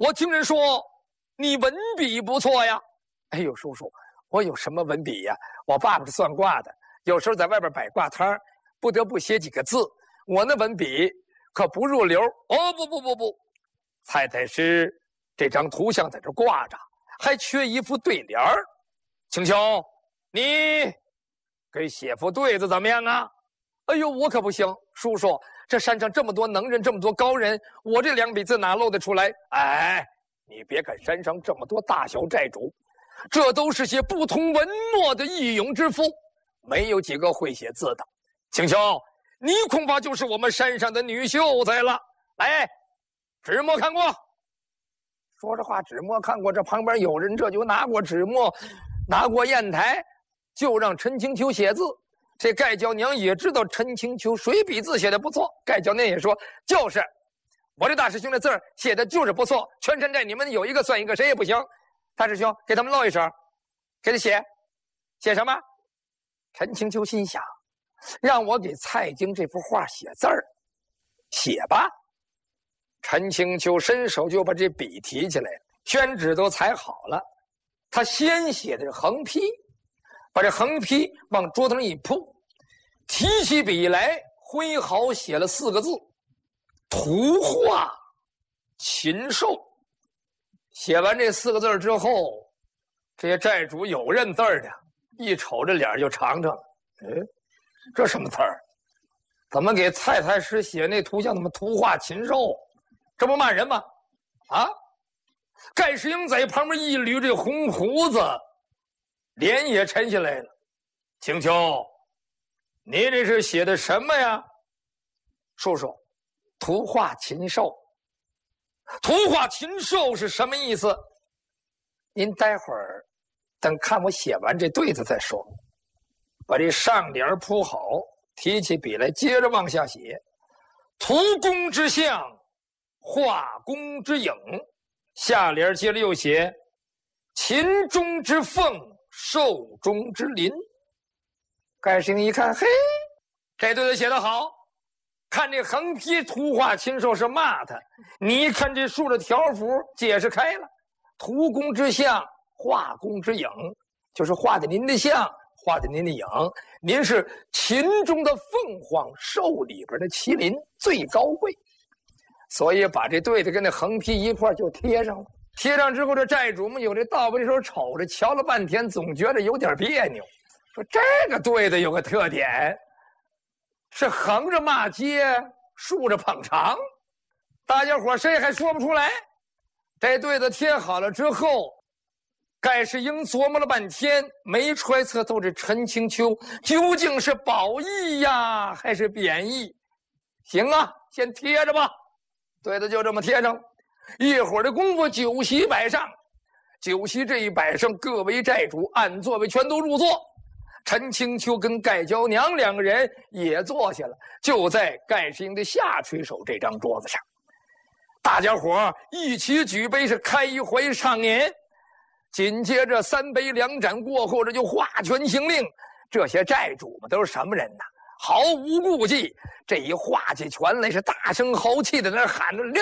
我听人说你文笔不错呀。哎呦，叔叔，我有什么文笔呀？我爸爸是算卦的，有时候在外边摆卦摊不得不写几个字。我那文笔可不入流。哦，不，太太师这张图像在这挂着，还缺一副对联儿。青秋，你给写副对子怎么样啊？哎呦，我可不行，叔叔，这山上这么多能人，这么多高人，我这两笔字哪露得出来？哎，你别看山上这么多大小寨主，这都是些不通文墨的义勇之夫，没有几个会写字的。青秋，你恐怕就是我们山上的女秀才了。来，纸墨看过。说着话，纸墨看过，这旁边有人这就拿过纸墨，拿过砚台，就让陈清秋写字。这盖娇娘也知道陈清秋水笔字写的不错，盖娇娘也说，就是我这大师兄的字写的就是不错，全山寨你们有一个算一个，谁也不行。大师兄给他们唠一声，给他写什么？陈清秋心想，让我给蔡京这幅画写字儿，写吧。陈清秋伸手就把这笔提起来了，宣纸都裁好了，他先写的是横批，把这横批往桌子上一铺，提起笔来挥毫写了4个字：图画禽兽。写完这4个字之后，这些寨主有认字的，一瞅这脸就尝尝了。这什么字儿？怎么给太太师写那图像？怎么图画禽兽？这不骂人吗？啊！盖世英在旁边一捋这红胡子，脸也沉下来了。青秋，你这是写的什么呀？叔叔，图画禽兽。图画禽兽是什么意思？您待会儿等看我写完这对子再说。把这上联铺好，提起笔来，接着往下写：图工之象，画工之影。下联接着又写：禽中之凤，兽中之麟。盖世英一看，嘿，这对子写得好。看这横批图画禽兽是骂他，你一看这竖着条幅解释开了，图工之象，画工之影，就是画的您的像，画的您的影，您是禽中的凤凰，兽里边的麒麟，最高贵。所以把这对子跟那横批一块就贴上了。贴上之后，这寨主们有这倒背手瞅着瞧了半天，总觉得有点别扭，说这个对子有个特点，是横着骂街，竖着捧场，大家伙谁还说不出来。这对子贴好了之后，盖世英琢磨了半天，没揣测透这陈清秋究竟是褒义呀还是贬义。行啊，先贴着吧。对子就这么贴上。一会儿的功夫，酒席摆上。酒席这一摆上，各位寨主按座位全都入座。陈清秋跟盖娇娘2个人也坐下了，就在盖世英的下垂手这张桌子上。大家伙一起举杯，是开怀畅饮。紧接着3杯2盏过后，这就划拳行令。这些寨主们都是什么人呢？毫无顾忌，这一划起拳来，是大声豪气的那喊着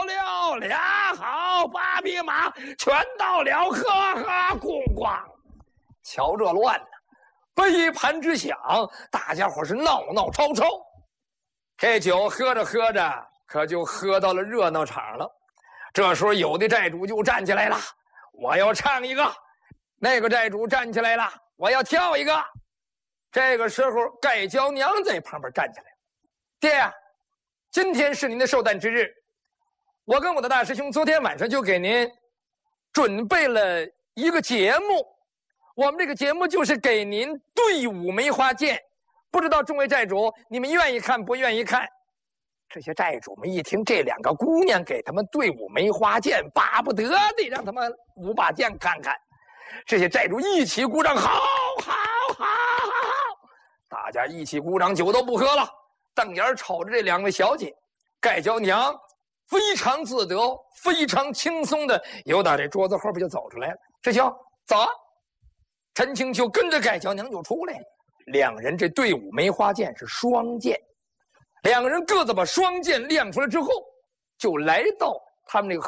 6俩好8匹马，全到了，呵呵咣咣。瞧这乱呢，杯盘之响，大家伙是闹闹吵吵。这酒喝着喝着，可就喝到了热闹场了。这时候有的寨主就站起来了，我要唱一个；那个寨主站起来了，我要跳一个。这个时候，盖娇娘在旁边站起来，爹呀，今天是您的寿诞之日，我跟我的大师兄昨天晚上就给您准备了一个节目。我们这个节目就是给您对舞梅花剑，不知道众位寨主你们愿意看不愿意看？这些寨主们一听这2个姑娘给他们对舞梅花剑，巴不得得让他们舞把剑看看。这些寨主一起鼓掌，好好好好好，大家一起鼓掌，酒都不喝了，瞪眼瞅着这2位小姐。盖娇娘非常自得，非常轻松的由打这桌子后边就走出来了。师兄走。陈清秋跟着盖娇娘就出来了，2人这对舞梅花剑是双剑，2个人各自把双剑亮出来之后，就来到他们那个